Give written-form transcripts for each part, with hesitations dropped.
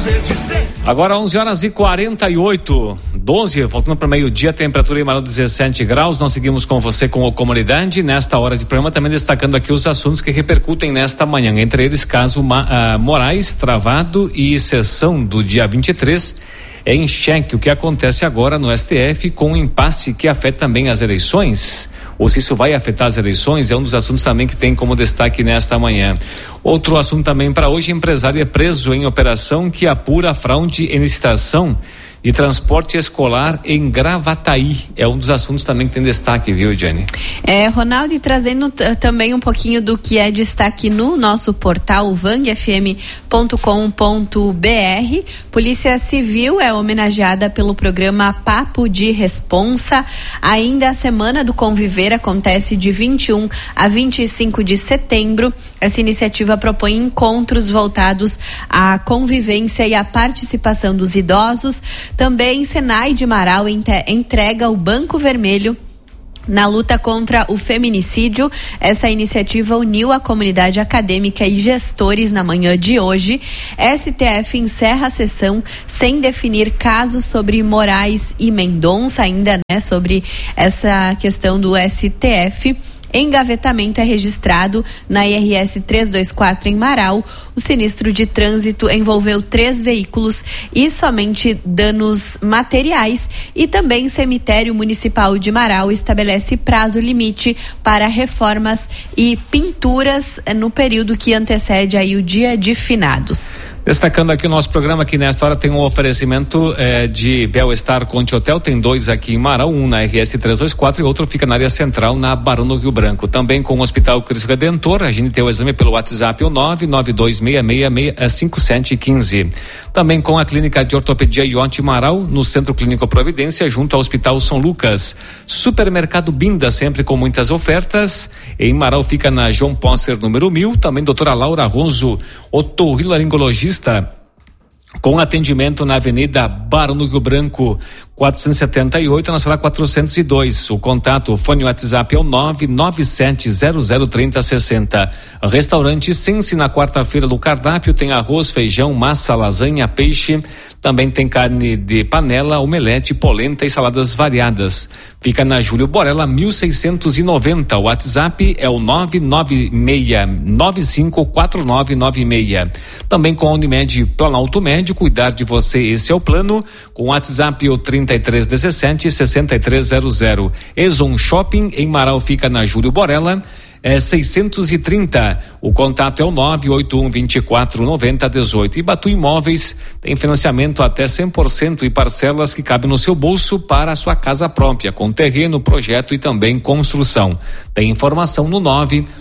Agora 11h48, 12, voltando para meio-dia, temperatura em Marau 17 graus. Nós seguimos com você com a comunidade nesta hora de programa, também destacando aqui os assuntos que repercutem nesta manhã, entre eles caso Moraes travado e sessão do dia 23 é em xeque. O que acontece agora no STF com um impasse que afeta também as eleições, ou se isso vai afetar as eleições, é um dos assuntos também que tem como destaque nesta manhã. Outro assunto também para hoje: empresário é preso em operação que apura fraude em licitação de transporte escolar em Gravataí. É um dos assuntos também que tem destaque, viu, Jenny? Ronaldo, trazendo também um pouquinho do que é destaque no nosso portal vangfm.com.br. Polícia Civil é homenageada pelo programa Papo de Responsa. Ainda a Semana do Conviver acontece de 21 a 25 de setembro. Essa iniciativa propõe encontros voltados à convivência e à participação dos idosos. Também Senai de Marau entrega o Banco Vermelho na luta contra o feminicídio. Essa iniciativa uniu a comunidade acadêmica e gestores na manhã de hoje. STF encerra a sessão sem definir casos sobre Moraes e Mendonça, ainda, sobre essa questão do STF. Engavetamento é registrado na IRS 324 em Marau. O sinistro de trânsito envolveu 3 veículos e somente danos materiais. E também Cemitério Municipal de Marau estabelece prazo limite para reformas e pinturas no período que antecede aí o dia de finados. Destacando aqui o nosso programa, que nesta hora tem um oferecimento de Bel-Estar Conte Hotel. Tem 2 aqui em Marau, um na RS 324 e outro fica na área central, na Barão do Rio Branco. Também com o Hospital Cristo Redentor, a gente tem o exame pelo WhatsApp, o 992665715. Também com a Clínica de Ortopedia Ionte Marau, no Centro Clínico Providência, junto ao Hospital São Lucas. Supermercado Binda, sempre com muitas ofertas. Em Marau fica na João Posser, número 1000. Também doutora Laura Ronzo, otorrinolaringologista, com atendimento na Avenida Barão do Rio Branco 478, na sala 402. O contato, o fone WhatsApp é o 997003060. Restaurante Sense, na quarta-feira do cardápio tem arroz, feijão, massa, lasanha, peixe. Também tem carne de panela, omelete, polenta e saladas variadas. Fica na Júlio Borella 1690. O WhatsApp é o 996954996. Também com a Unimed Planalto Médio, cuidar de você, esse é o plano. Com o WhatsApp o 3317-6300. Exon Shopping em Marau fica na Júlio Borella 630. O contato é o 981249018. E Batu Imóveis tem financiamento até 100% e parcelas que cabem no seu bolso para a sua casa própria, com terreno, projeto e também construção. Tem informação no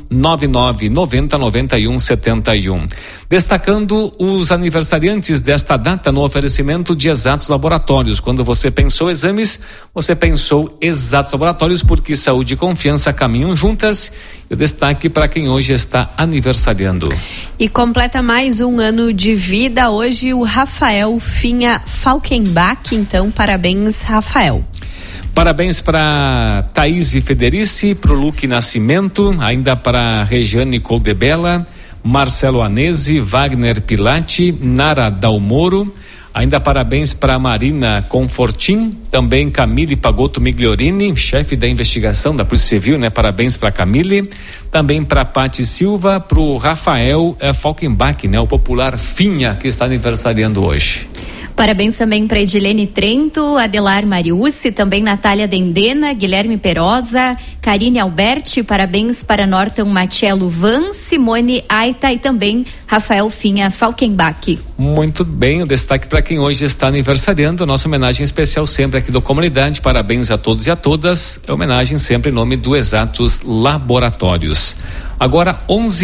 999909171. Destacando os aniversariantes desta data no oferecimento de Exatos Laboratórios. Quando você pensou exames, você pensou Exatos Laboratórios, porque saúde e confiança caminham juntas. E o destaque para quem hoje está aniversariando. E completa mais um ano de vida hoje o Rafael Finha Falkenbach. Então, parabéns, Rafael. Parabéns para Thaís Federici, para o Luque Nascimento, ainda para Regiane Coldebella, Marcelo Anese, Wagner Pilati, Nara Dalmoro. Ainda parabéns para Marina Confortin, também Camille Pagotto Migliorini, chefe da investigação da Polícia Civil, Parabéns para Camille. Também para Pati Silva, para o Rafael Falkenbach, o popular Finha, que está aniversariando hoje. Parabéns também para Edilene Trento, Adelar Mariucci, também Natália Dendena, Guilherme Perosa, Karine Alberti, parabéns para Norton Matiello Van, Simone Aita e também Rafael Finha Falkenbach. Muito bem, o destaque para quem hoje está aniversariando, nossa homenagem especial sempre aqui da comunidade. Parabéns a todos e a todas, homenagem sempre em nome do Exatos Laboratórios. Agora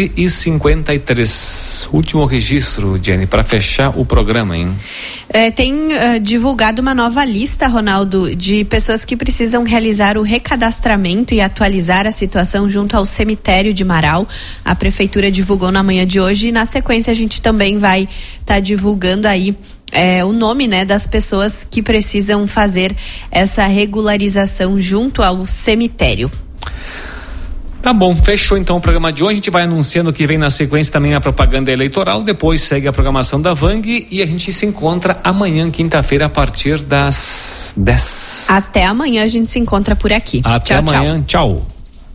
11h53, último registro, Jenny, para fechar o programa, hein? Tem divulgado uma nova lista, Ronaldo, de pessoas que precisam realizar o recadastramento e atualizar a situação junto ao cemitério de Marau. A prefeitura divulgou na manhã de hoje e na sequência a gente também vai estar divulgando aí o nome, das pessoas que precisam fazer essa regularização junto ao cemitério. Tá bom, fechou então o programa de hoje. A gente vai anunciando que vem na sequência também a propaganda eleitoral, depois segue a programação da Vang e a gente se encontra amanhã, quinta-feira, a partir das 10. Até amanhã a gente se encontra por aqui. Até amanhã, tchau.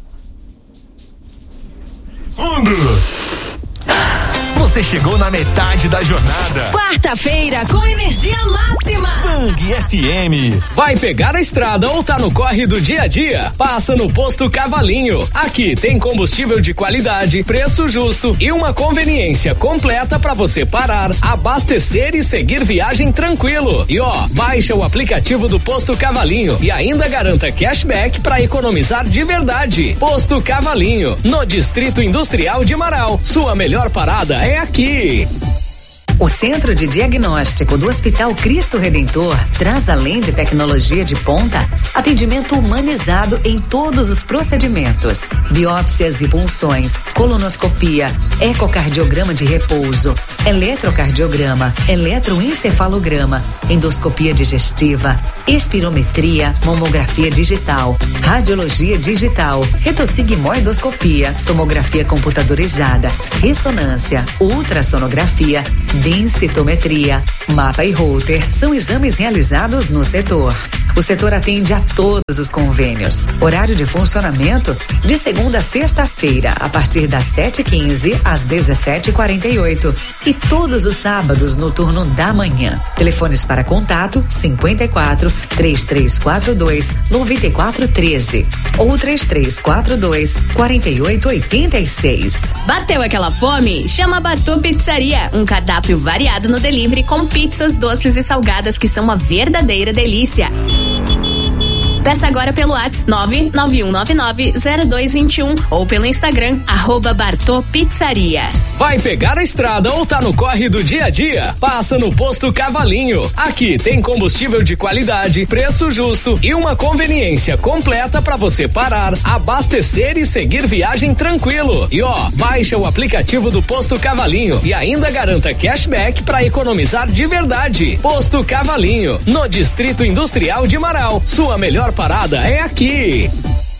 Você chegou na metade da jornada. Quarta-feira com energia máxima. Vang FM. Vai pegar a estrada ou tá no corre do dia a dia? Passa no Posto Cavalinho. Aqui tem combustível de qualidade, preço justo e uma conveniência completa para você parar, abastecer e seguir viagem tranquilo. E baixa o aplicativo do Posto Cavalinho e ainda garanta cashback para economizar de verdade. Posto Cavalinho, no Distrito Industrial de Marau. Sua melhor parada é aqui. O Centro de Diagnóstico do Hospital Cristo Redentor traz, além de tecnologia de ponta, atendimento humanizado em todos os procedimentos. Biópsias e punções, colonoscopia, ecocardiograma de repouso, eletrocardiograma, eletroencefalograma, endoscopia digestiva, espirometria, mamografia digital, radiologia digital, retossigmoidoscopia, tomografia computadorizada, ressonância, ultrassonografia, densitometria, mapa e Holter são exames realizados no setor. O setor atende a todos os convênios. Horário de funcionamento de segunda a sexta-feira, a partir das 7h15 às 17h48. E todos os sábados no turno da manhã. Telefones para contato 54 3342 9413 ou 3342 4886. Bateu aquela fome? Chama a Bartô Pizzaria. Um cardápio variado no delivery com pizzas, doces e salgadas que são uma verdadeira delícia. Peça agora pelo WhatsApp 991990221 ou pelo Instagram @Bartô Pizzaria. Vai pegar a estrada ou tá no corre do dia a dia? Passa no Posto Cavalinho. Aqui tem combustível de qualidade, preço justo e uma conveniência completa para você parar, abastecer e seguir viagem tranquilo. E baixa o aplicativo do Posto Cavalinho e ainda garanta cashback para economizar de verdade. Posto Cavalinho, no Distrito Industrial de Marau. Sua melhor parada é aqui.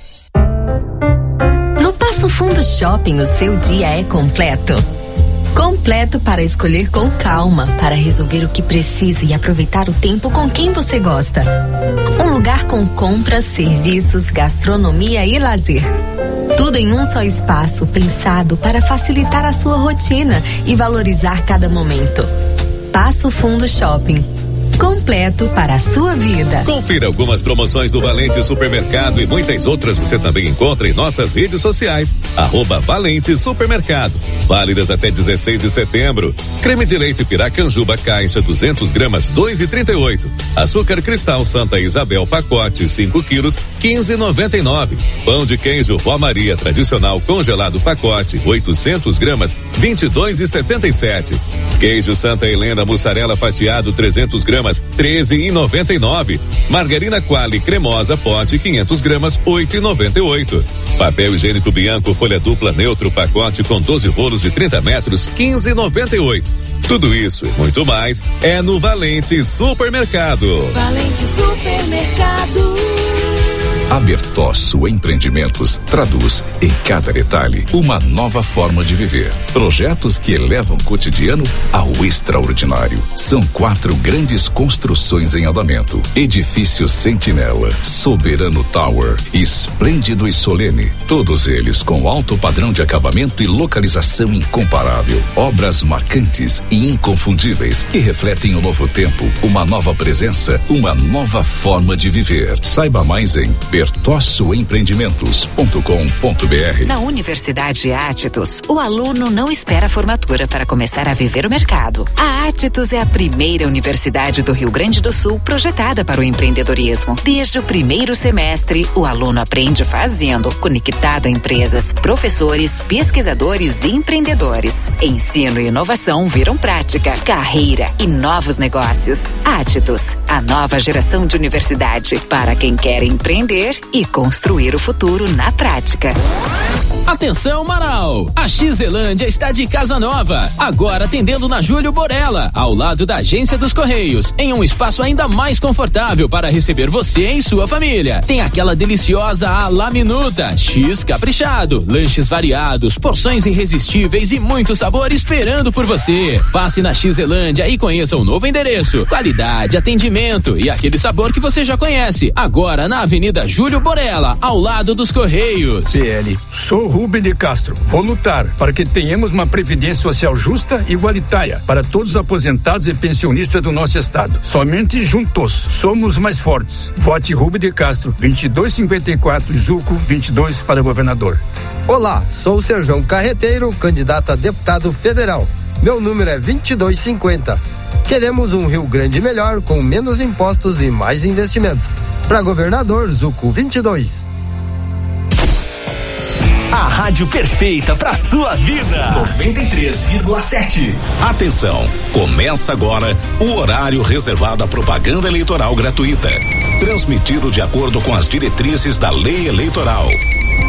No Passo Fundo Shopping, o seu dia é completo. Completo para escolher com calma, para resolver o que precisa e aproveitar o tempo com quem você gosta. Um lugar com compras, serviços, gastronomia e lazer. Tudo em um só espaço, pensado para facilitar a sua rotina e valorizar cada momento. Passo Fundo Shopping. Completo para a sua vida. Confira algumas promoções do Valente Supermercado e muitas outras você também encontra em nossas redes sociais. @Valente Supermercado. Válidas até 16 de setembro. Creme de leite Piracanjuba caixa 200 gramas 2,38. Açúcar cristal Santa Isabel pacote 5 quilos 15,99. Pão de queijo Vó Maria tradicional congelado pacote 800 gramas 22,77. Queijo Santa Helena mussarela fatiado 300 gramas 13,99. Margarina Qualy cremosa pote 500 gramas 8,98. Papel higiênico Bianco folha dupla neutro pacote com 12 rolos de 30 metros 15,98. Tudo isso e muito mais é no Valente Supermercado. Valente Supermercado. A Bertossu Empreendimentos traduz em cada detalhe uma nova forma de viver. Projetos que elevam o cotidiano ao extraordinário. São 4 grandes construções em andamento. Edifício Sentinela, Soberano Tower, Esplêndido e Solene. Todos eles com alto padrão de acabamento e localização incomparável. Obras marcantes e inconfundíveis que refletem um novo tempo, uma nova presença, uma nova forma de viver. Saiba mais em bertossuempreendimentos.com.br. Na Universidade Átitos, o aluno não espera a formatura para começar a viver o mercado. A Átitos é a primeira universidade do Rio Grande do Sul projetada para o empreendedorismo. Desde o primeiro semestre, o aluno aprende fazendo, conectado a empresas, professores, pesquisadores e empreendedores. Ensino e inovação viram prática, carreira e novos negócios. Átitos, a nova geração de universidade para quem quer empreender e construir o futuro na prática. Atenção, Marau! A X-Zelândia está de casa nova, agora atendendo na Júlio Borella, ao lado da Agência dos Correios, em um espaço ainda mais confortável para receber você e sua família. Tem aquela deliciosa à la minuta, X caprichado, lanches variados, porções irresistíveis e muito sabor esperando por você. Passe na X-Zelândia e conheça o novo endereço, qualidade, atendimento e aquele sabor que você já conhece. Agora na Avenida Júlio Borella, ao lado dos Correios. PL, sou Rubem de Castro. Vou lutar para que tenhamos uma previdência social justa e igualitária para todos os aposentados e pensionistas do nosso estado. Somente juntos somos mais fortes. Vote Rubem de Castro, 2254, Zuco 22 para governador. Olá, sou o Serjão Carreteiro, candidato a deputado federal. Meu número é 2250. Queremos um Rio Grande melhor, com menos impostos e mais investimentos. Para governador, Zuco 22. A rádio perfeita para sua vida. 93,7. Atenção, começa agora o horário reservado à propaganda eleitoral gratuita, transmitido de acordo com as diretrizes da Lei Eleitoral.